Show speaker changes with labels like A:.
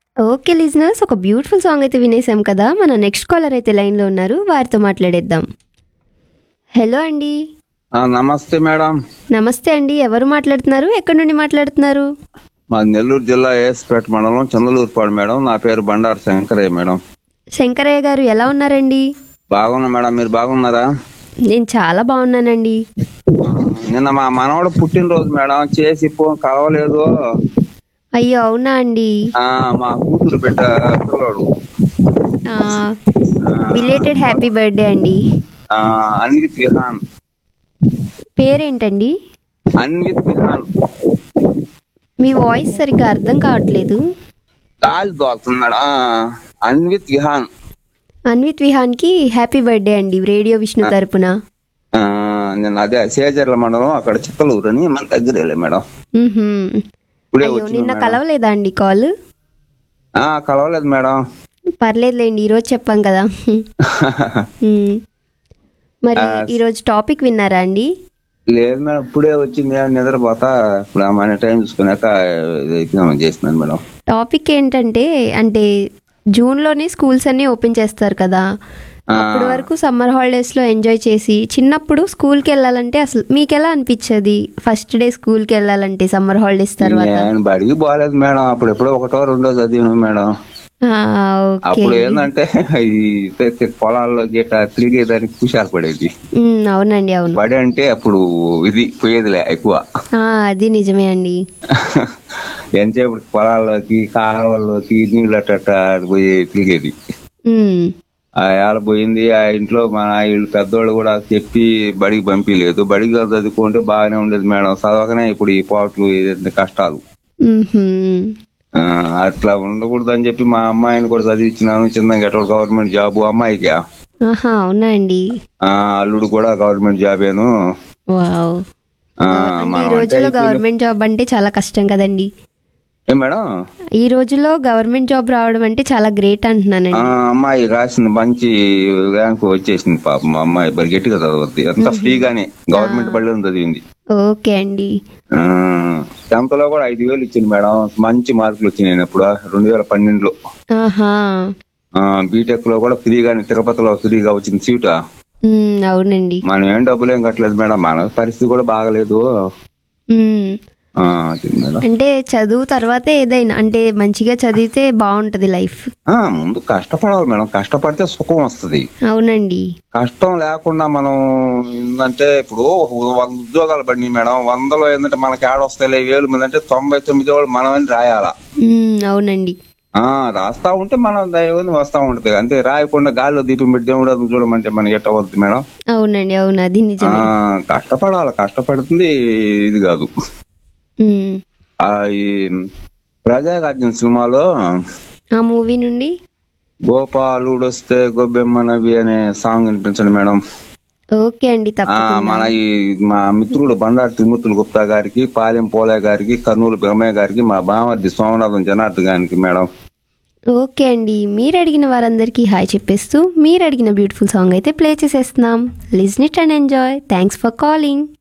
A: Okay listeners, ఒక beautiful song అయితే వినేసాం కదా. మన నెక్స్ట్ కాలర్ అయితే లైన్లో ఉన్నారు, వారితో మాట్లాడేద్దాం. హలో అండి.
B: నమస్తే మేడం.
A: నమస్తే అండి, ఎవరు మాట్లాడుతున్నారు, ఎక్కడి నుండి మాట్లాడుతున్నారు?
B: మాది నెల్లూరు జిల్లా ఏఎస్పేట మండలం చంద్రలూరుపాడు మేడం. నా పేరు బండారు శంకరయ్య మేడం.
A: శంకరయ్య గారు ఎలా ఉన్నారండి?
B: బాగున్నా మేడం, మీరు బాగున్నారా?
A: నేను చాలా బాగున్నానండి.
B: నిన్న మా మనవడు పుట్టినరోజు మేడం, చేసి కలవలేదు.
A: అయ్యో అవునా అండి.
B: మా కూతురు బిడ్డ పిల్లోడు.
A: బిలేటెడ్ హ్యాపీ బర్త్డే అండి.
B: అన్విత్ విహాన్.
A: పేరేంటండి?
B: అన్విత్ విహాన్.
A: మీ వాయిస్ సరిగ్గా అర్థం కావట్లేదు.
B: గాలి దోలుతుంది మేడం. అన్విత్ విహాన్.
A: అన్విత్ విహాన్ కి హ్యాపీ బర్త్డే అండి రేడియో విష్ణు తరపున.
B: నేను అదే సేజర్ల మండలం, అక్కడ చిత్తలూరు అని మన దగ్గర మేడం. ఇప్పుడే
A: అయ్యో,
B: వచ్చింది
A: నిన్న
B: మేడం.
A: కలవలేదా అండి కాల్?
B: కలవలేదు మేడం.
A: పర్లేదులేండి, ఈరోజు చెప్పాం కదా. మరి ఈరోజు టాపిక్ విన్నారా అండి?
B: లేదు మేడం, ఇప్పుడే వచ్చింది నిద్రపోతా. ఇప్పుడు మన టైం చూసుకున్నాక చేస్తున్నాను మేడం.
A: టాపిక్ ఏంటంటే, అంటే జూన్లోనే స్కూల్స్ అన్నీ ఓపెన్ చేస్తారు కదా. అప్పటి వరకు సమ్మర్ హాలిడేస్లో ఎంజాయ్ చేసి, చిన్నప్పుడు స్కూల్కి వెళ్ళాలంటే అసలు మీకు ఎలా అనిపించేది? ఫస్ట్ డే స్కూల్కి వెళ్ళాలంటే సమ్మర్ హాలిడేస్ తర్వాత.
B: నేను బడికి పోలేదు మేడం, అప్పుడు ఎప్పుడో ఒకటో రెండో చదివాను మేడం. అప్పుడు ఏంటంటే ఈ పొలాల్లో గిట్ట తిరిగేదానికి కుషాలు పడేది.
A: అవునండి, అవును.
B: బడి అంటే అప్పుడు ఇది పోయేదిలే ఎక్కువ.
A: అది నిజమే అండి.
B: ఎంతసేపు పొలాల్లోకి కాలువల్లోకి నీళ్ళు అట్ట పోయి తిరిగేది. ఆడ పోయింది. ఆ ఇంట్లో మన వీళ్ళు పెద్దోళ్ళు కూడా చెప్పి బడికి పంపించలేదు. బడికి చదువుకుంటే బాగానే ఉండేది మేడం, చదవకనే ఇప్పుడు ఈ పోట్లు కష్టాలు. అట్లా ఉండకూడదు అని చెప్పి మా అమ్మాయిని కూడా చదివించినాను. చిన్నగా గవర్నమెంట్ జాబ్ అమ్మాయికి.
A: అవునా అండి.
B: అల్లుడు కూడా గవర్నమెంట్ జాబేను.
A: ఈ రోజుల్లో గవర్నమెంట్ జాబ్ అంటే చాలా కష్టం కదండి.
B: మేడం,
A: ఈ రోజుల్లో గవర్నమెంట్ జాబ్ రావడం అంటే చాలా గ్రేట్ అంటున్నానండి.
B: అమ్మాయి రాసింది, మంచి ర్యాంక్ వచ్చేసింది. పాపం మా అమ్మాయి బరి గట్టిగా చదవద్ది, అంతా ఫ్రీగానే గవర్నమెంట్ బడిలో చదివింది.
A: ఓకే అండి.
B: 10th లో కూడా 5,000 ఇచ్చింది మేడం. మంచి మార్కులు వచ్చినాయి అప్పుడు 2012లో. బీటెక్ లో కూడా ఫ్రీగానే, తిరుపతిలో ఫ్రీగా వచ్చింది సీట్.
A: అవునండి.
B: మనం ఏం డబ్బులు ఏం కట్టలేదు మేడం, మన పరిస్థితి కూడా బాగలేదు.
A: అంటే చదువు తర్వాతే ఏదైనా, అంటే మంచిగా చదివితే బాగుంటది లైఫ్.
B: ముందు కష్టపడాలి మేడం, కష్టపడితే సుఖం వస్తుంది.
A: అవునండి.
B: కష్టం లేకుండా మనం ఏంటంటే, ఇప్పుడు 100 ఉద్యోగాలు పడినాయి మేడం, 100లో ఏంటంటే మనకి ఏడొస్తాయి 1000 మంది అంటే 99 వాళ్ళు మనమని రాయాలా.
A: అవునండి.
B: రాస్తా ఉంటే మనం దైవం వస్తా ఉంటది. అంటే రాయకుండా గాలిలో దీపం పెట్టి దేవుడు అది చూడమంటే మనకి ఎట్ట వద్దు మేడం.
A: అవునండి, అవును, అది నిజమే.
B: కష్టపడాలి, కష్టపడుతుంది ఇది కాదు. ఈ ప్రజారాజ్యం సినిమాలో
A: ఆ మూవీ నుండి
B: గోపాలుడొస్తే గొబ్బెమ్మ నవి అనే సాంగ్ వినిపించండి మేడం.
A: ఓకే అండి,
B: మన మా మిత్రుడు బండారు తిరుమూర్తులు గుప్తా గారికి, పాలెం పోలే గారికి, కర్నూలు బ్రహ్మయ్య గారికి, మా బామర్ది సోమనాథం జనార్దన్ గారికి మేడం.
A: ఓకే అండి, మీరు అడిగిన వారందరికీ హాయ్ చెప్పేస్తూ మీరు అడిగిన బ్యూటిఫుల్ సాంగ్ అయితే ప్లే చేసేస్తున్నాం. Listen it and enjoy. Thanks for calling.